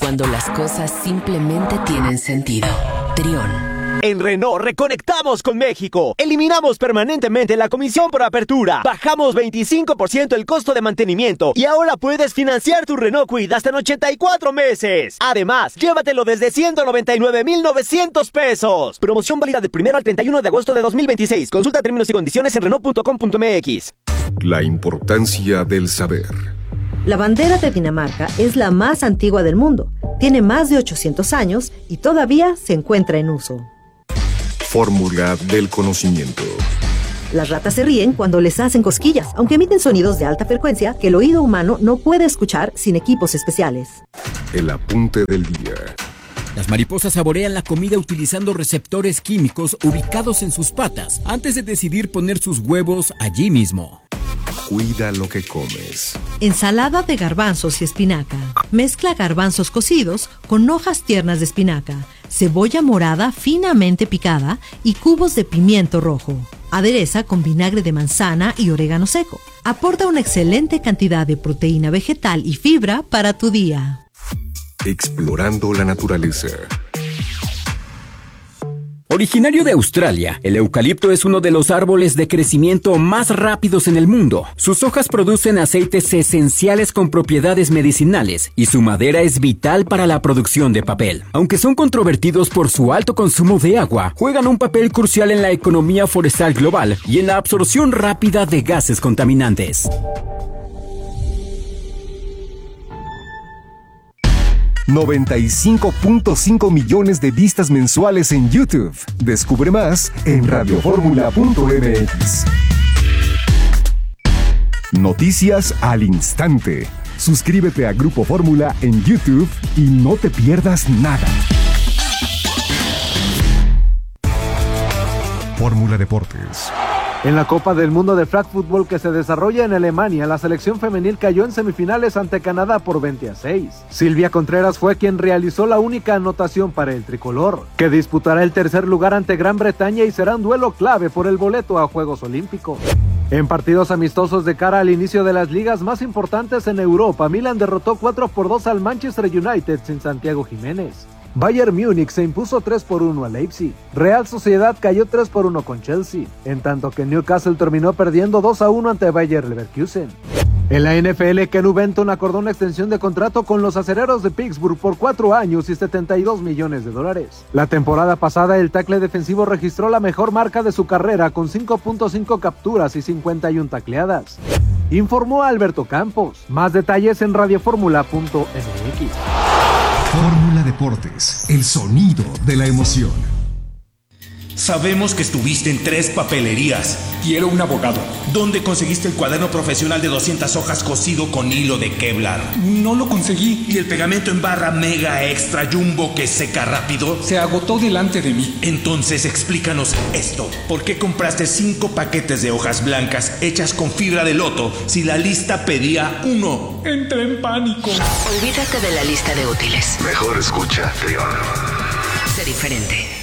cuando las cosas simplemente tienen sentido. Trión. En Renault reconectamos con México. Eliminamos permanentemente la comisión por apertura. Bajamos 25% el costo de mantenimiento. Y ahora puedes financiar tu Renault Kwid hasta en 84 meses. Además, llévatelo desde 199,900 pesos. Promoción válida del 1 al 31 de agosto de 2026. Consulta términos y condiciones en Renault.com.mx. La importancia del saber. La bandera de Dinamarca es la más antigua del mundo. Tiene más de 800 años y todavía se encuentra en uso. Fórmula del conocimiento. Las ratas se ríen cuando les hacen cosquillas, aunque emiten sonidos de alta frecuencia que el oído humano no puede escuchar sin equipos especiales. El apunte del día. Las mariposas saborean la comida utilizando receptores químicos ubicados en sus patas antes de decidir poner sus huevos allí mismo. Cuida lo que comes. Ensalada de garbanzos y espinaca. Mezcla garbanzos cocidos con hojas tiernas de espinaca, cebolla morada finamente picada y cubos de pimiento rojo. Adereza con vinagre de manzana y orégano seco. Aporta una excelente cantidad de proteína vegetal y fibra para tu día. Explorando la naturaleza. Originario de Australia, el eucalipto es uno de los árboles de crecimiento más rápidos en el mundo. Sus hojas producen aceites esenciales con propiedades medicinales y su madera es vital para la producción de papel. Aunque son controvertidos por su alto consumo de agua, juegan un papel crucial en la economía forestal global y en la absorción rápida de gases contaminantes. 95.5 millones de vistas mensuales en YouTube. Descubre más en radioformula.mx. Noticias al instante. Suscríbete a Grupo Fórmula en YouTube y no te pierdas nada. Fórmula Deportes. En la Copa del Mundo de Flag Football que se desarrolla en Alemania, la selección femenil cayó en semifinales ante Canadá por 20-6. Silvia Contreras fue quien realizó la única anotación para el tricolor, que disputará el tercer lugar ante Gran Bretaña y será un duelo clave por el boleto a Juegos Olímpicos. En partidos amistosos de cara al inicio de las ligas más importantes en Europa, Milan derrotó 4-2 al Manchester United sin Santiago Jiménez. Bayern Múnich se impuso 3-1 a Leipzig. Real Sociedad cayó 3-1 con Chelsea, en tanto que Newcastle terminó perdiendo 2-1 ante Bayer Leverkusen. En la NFL, Ken Benton acordó una extensión de contrato con los Acereros de Pittsburgh por 4 años y $72 millones. La temporada pasada, el tackle defensivo registró la mejor marca de su carrera con 5.5 capturas y 51 tacleadas. Informó Alberto Campos. Más detalles en radioformula.mx. Fórmula Deportes, el sonido de la emoción. Sabemos que estuviste en 3 papelerías. Quiero un abogado. ¿Dónde conseguiste el cuaderno profesional de 200 hojas cosido con hilo de Kevlar? No lo conseguí. ¿Y el pegamento en barra mega extra jumbo que seca rápido? Se agotó delante de mí. Entonces explícanos esto. ¿Por qué compraste 5 paquetes de hojas blancas hechas con fibra de loto si la lista pedía 1? Entré en pánico. Olvídate de la lista de útiles. Mejor escucha, Trión. Sé diferente.